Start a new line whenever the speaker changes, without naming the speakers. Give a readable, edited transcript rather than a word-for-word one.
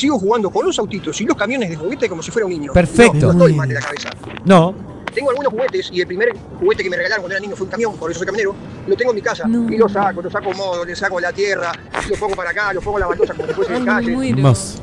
sigo jugando con los autitos y los camiones de juguete como si fuera un niño.
Perfecto.
No estoy mal de la cabeza.
No.
Tengo algunos juguetes y el primer juguete que me regalaron cuando era niño fue un camión, por eso soy camionero. Lo tengo en mi casa y lo saco modo, le saco la tierra, lo pongo para acá, lo pongo en la baldosa como si fuese de calle.
Hermoso.